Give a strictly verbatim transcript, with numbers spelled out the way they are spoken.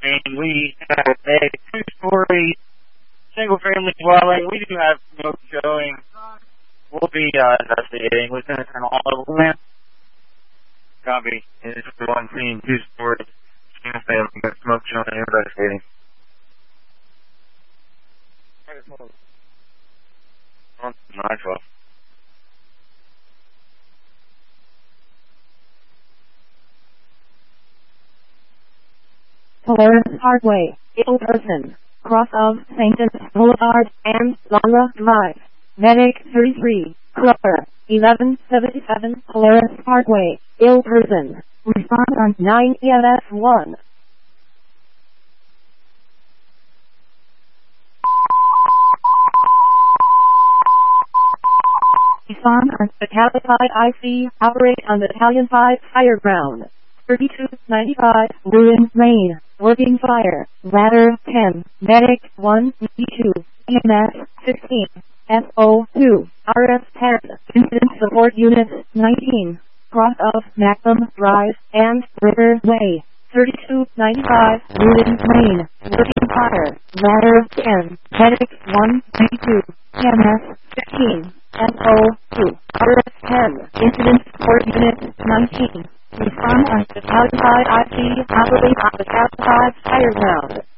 and we have a two-story single-family dwelling. We do have smoke showing. We'll be uh, investigating. Lieutenant Colonel Oliver Lynn. Copy. It's one scene, two-story single-family. Got smoke showing and investigating. nine twelve. Polaris Parkway, Ilperson, cross of Saint Anne Boulevard and Lala Drive. Medic thirty-three, Clara, eleven seventy-seven Polaris Parkway, Ilperson. Respond on nine E M S one. Respond on Battalion five I C, operate on Battalion five Fire Ground. thirty-two ninety-five, Ruin, Maine, working fire, ladder ten, medic one, E two, E M S sixteen, S O two, R S ten, incident support unit nineteen, cross of Macklem Drive and River Way, thirty-two ninety-five, Ruin, Maine, working fire, ladder ten, medic one, E two, E M S sixteen, S O two, R S ten, incident support unit nineteen. Respond on Battalion five I C, operate on Battalion five Fire Ground.